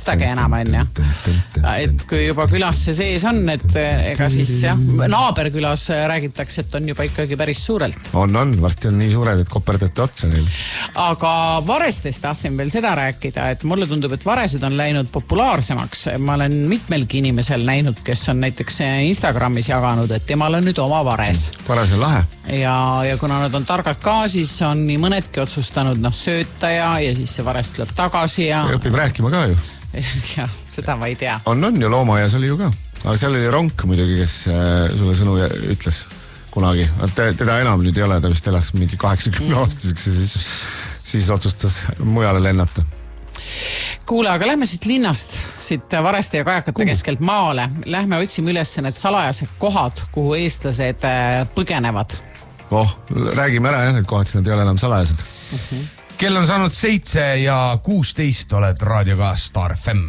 ostagi enam, on ju. Et kui juba külas see sees on, et ega siis jah, naaberkülas räägitakse, et on juba ikkagi päris suurelt. On, varsti on nii suured, et koperdate otsa neil. Aga varestest tahtsin veel seda rääkida, et mulle tundub, et varesed on läinud populaarsemaks. Ma olen mitmelgi inimesel näinud, kes on näiteks Instagramis jaganud, et temal on nüüd oma vares. Vares on lahe. Ja kuna nad on targad ka, siis on nii mõnedki otsustanud sööta ja siis see vares tuleb tagasi ja õpib rääkima ka ju. Jah, seda ma ei tea. On ju, loomaaias oli ju ka. Aga seal oli Ronk muidugi, kes sulle sõnu ütles kunagi. Teda enam nüüd ei ole, ta vist elas mingi 80 aastaseks ja siis otsustas mujale lennata. Kuule, aga lähme siit linnast, siit Vareste ja Kajakate keskelt maale. Lähme otsime üles need salajased kohad, kuhu eestlased põgenevad. Räägime ära jah, need kohad, siis nad ei ole enam salajased. Kell on saanud 7 ja 16, oled raadioga Star FM.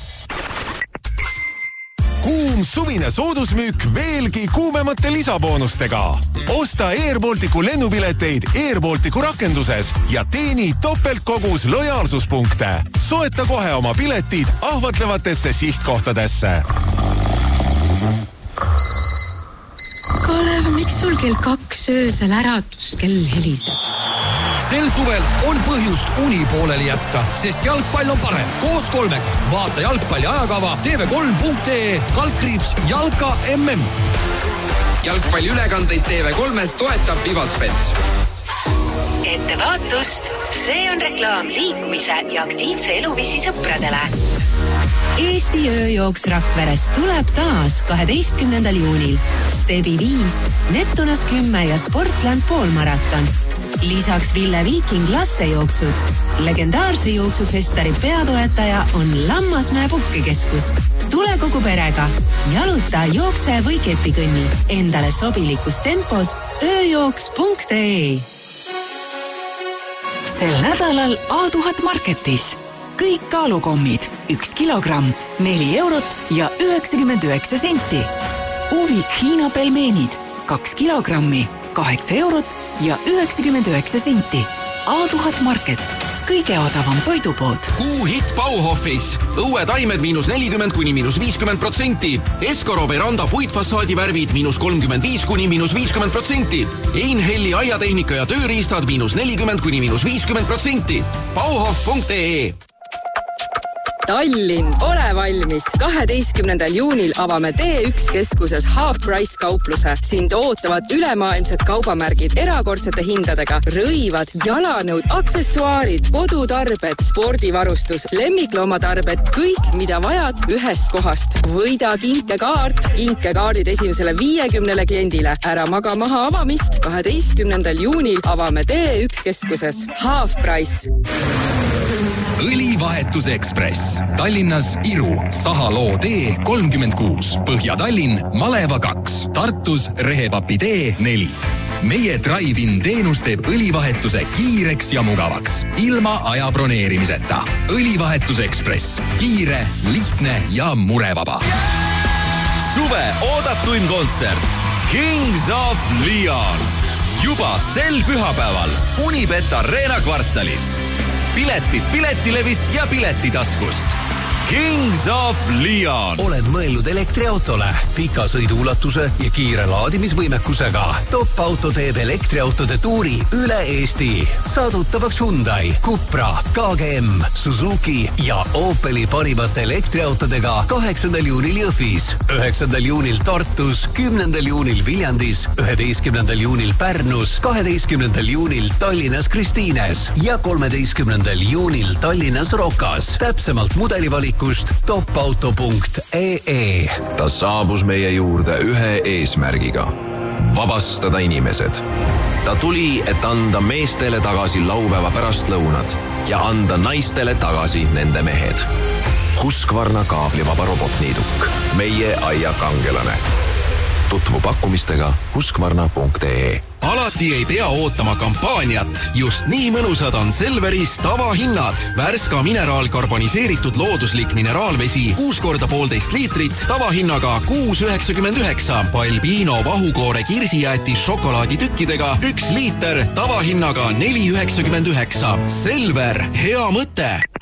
Kuum suvine soodusmüük veelgi kuumemate lisaboonustega. Osta Airbalticu lennupileteid Airbalticu rakenduses ja teeni topeltkogus lojaalsuspunkte. Soeta kohe oma piletid ahvatlevatesse sihtkohtadesse. Kalev, miks sul kell 2 öösel äratuskell heliseb? Sel suvel on põhjust uni pooleli jätta, sest jalgpall on parem. Koos 3-ga. Vaata jalgpalli ajakava tv3.ee /Jalka MM. Jalgpalli ülekandeid TV3-s toetab Vivatbet. Ettevaatust! See on reklaam liikumise ja aktiivse eluviisi sõpradele. Eesti ööjooks Rakverest tuleb taas 12. juunil. Stebi 5, Neptunas 10 ja Sportland poolmaraton. Lisaks Ville Viiking lastejooksud. Legendaarse jooksufestari peatoetaja on Lammasmäe puhkekeskus. Tule kogu perega. Jaluta, jookse või kepikõnni. Endale sobilikus tempos ööjooks.ee. Sel nädalal A1000 Marketis. Kõik kaalukommid 1 kilogramm 4 eurot ja 99 senti. Uvik Hiina pelmeenid 2 kilogrammi 8 eurot ja 99 senti. A1000 Market. Kõige odavam toidupood. Kuuhitt Bauhofis. Õuetaimed -40 kuni -50%. Eskoro veranda puitfassaadi värvid -35 kuni -50%. Einhelli aiatehnika ja tööriistad -40 kuni -50%. Bauhof.ee. Tallinn, ole valmis! 12. juunil avame T1 keskuses Half Price kaupluse. Sind ootavad ülemaailmsed kaubamärgid erakordsete hindadega. Rõivad, jalanõud, aksessuaarid, kodutarbed, spordivarustus, lemmikloomatarbed, kõik, mida vajad ühest kohast. Võida kinkekaart, kinkekaardid esimesele 50 kliendile. Ära maga maha avamist. 12. juunil avame T1 keskuses Half Price. Õlivahetus Ekspress. Tallinnas Iru, Sahaloo tee 36, Põhja-Tallinn, Maleva 2, Tartus Rehepapi tee 4. Meie Drive-in teenus teeb õlivahetuse kiireks ja mugavaks, ilma aja broneerimiseta. Õlivahetus Ekspress. Kiire, lihtne ja murevaba. Suve oodatuim kontsert Kings of Leon. Juba sel pühapäeval Unibet Arena kvartalis. Piletid Piletilevist ja Piletitaskust. Kings of Leon. Oled mõelnud elektriautole, pika sõiduulatuse ja kiire laadimisvõimekusega. Top Auto teeb elektriautode tuuri üle Eesti. Saadutavaks Hyundai, Cupra, KGM, Suzuki ja Opeli parimate elektriautodega 8. juunil Jõhvis, 9. juunil Tartus, 10. juunil Viljandis, 11. juunil Pärnus, 12. juunil Tallinnas Kristiines ja 13. juunil Tallinnas Rokas. Täpsemalt mudelivalik topauto.ee. Ta saabus meie juurde ühe eesmärgiga. Vabastada inimesed. Ta tuli, et anda meestele tagasi laupäeva pärastlõunad ja anda naistele tagasi nende mehed. Husqvarna kaablivaba robotniiduk. Meie aia kangelane. Tutvu pakkumistega husqvarna.ee. Alati ei pea ootama kampaaniat. Just nii mõnusad on Selveris tavahinnad. Värska mineraalkarboniseeritud looduslik mineraalvesi 6 korda 1,5 liitrit tavahinnaga 6,99. Balbino vahukoore kirsijäätis šokolaaditükkidega 1 liiter tavahinnaga 4,99. Selver, hea mõte!